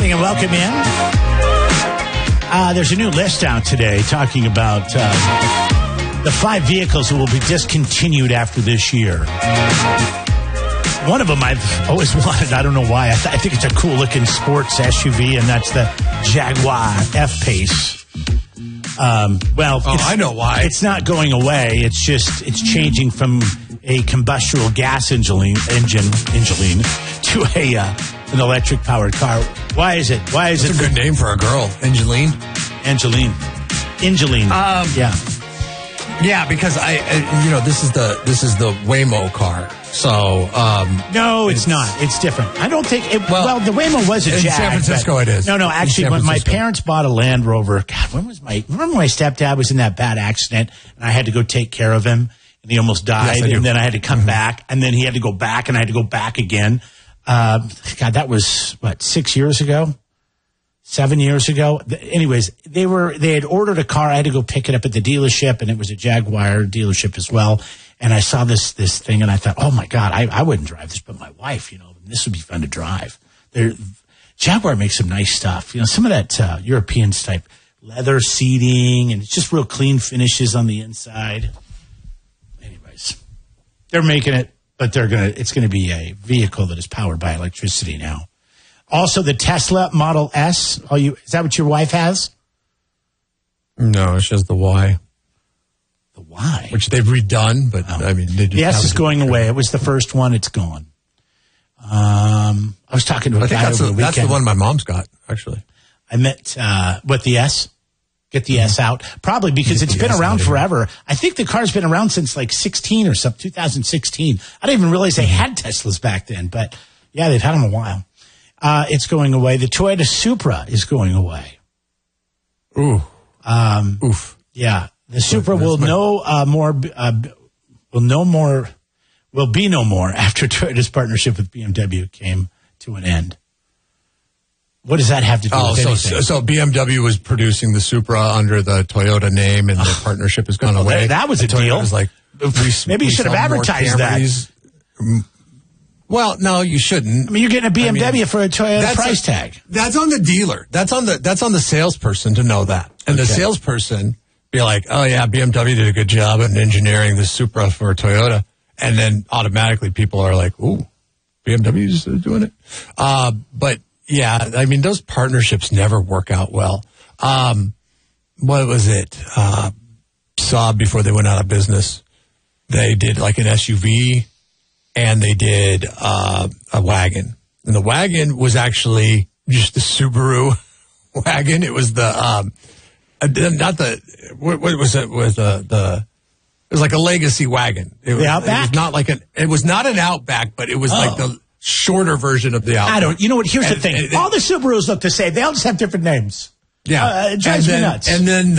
morning and welcome in. There's a new list out today talking about the 5 vehicles that will be discontinued after this year. One of them I've always wanted. I don't know why. I think it's a cool-looking sports SUV, and that's the Jaguar F-Pace. I know why. It's not going away. It's changing from a combustible gas engine to an electric-powered car. Why is it? That's a good name for a girl. Angeline. Yeah. Yeah, because this is the Waymo car. So no, it's not. It's different. I don't think. The Waymo was a Jag. In San Francisco, it is. No. Actually, when my parents bought a Land Rover, God, remember my stepdad was in that bad accident, and I had to go take care of him, and he almost died, and then I had to come back, and then he had to go back, and I had to go back again. God, that was 6 years ago. 7 years ago. Anyways, they had ordered a car. I had to go pick it up at the dealership, and it was a Jaguar dealership as well. And I saw this thing, and I thought, oh my God, I wouldn't drive this, but my wife, this would be fun to drive. Jaguar makes some nice stuff. Some of that European type leather seating, and it's just real clean finishes on the inside. Anyways, they're making it, but it's gonna be a vehicle that is powered by electricity now. Also, the Tesla Model S. Is that what your wife has? No, she has the Y. The Y? Which they've redone, but the S is going away. It was the first one. It's gone. I was talking to a guy over the weekend. That's the one my mom's got, actually. I met, the S? Get the S out. Probably because it's been around forever. I think the car's been around since 16 or something, 2016. I didn't even realize they had Teslas back then, but yeah, they've had them a while. It's going away. The Toyota Supra is going away. Ooh. Oof. Yeah. The Supra will be no more after Toyota's partnership with BMW came to an end. What does that have to do with anything? So BMW was producing the Supra under the Toyota name, and the partnership has gone away. That was a deal. Was like, maybe you should have advertised that. Well, no, you shouldn't. You're getting a BMW for a Toyota price tag. That's on the dealer. That's on the salesperson to know that. And the salesperson be like, oh yeah, BMW did a good job in engineering the Supra for Toyota. And then automatically people are like, ooh, BMW's doing it. But yeah, those partnerships never work out well. What was it? Saab, before they went out of business, they did like an SUV. And they did a wagon. And the wagon was actually just the Subaru wagon. It was what was it? It was like a legacy wagon. The Outback? It was not an Outback, but it was like the shorter version of the Outback. You know what? Here's the thing. All the Subarus look the same. They all just have different names. Yeah. It drives me nuts. And then